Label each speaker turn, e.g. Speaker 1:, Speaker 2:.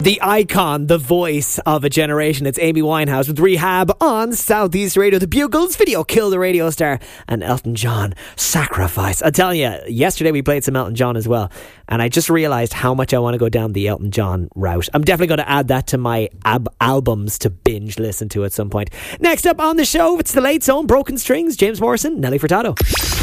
Speaker 1: The icon, the voice of a generation. It's Amy Winehouse with Rehab on Southeast Radio. The Bugles, Video Kill the Radio Star, and Elton John, Sacrifice. I'll tell you, yesterday we played some Elton John as well, and I just realised how much I want to go down the Elton John route. I'm definitely going to add that to my albums to binge listen to at some point. Next up on the show, it's The Late Zone, Broken Strings, James Morrison, Nelly Furtado.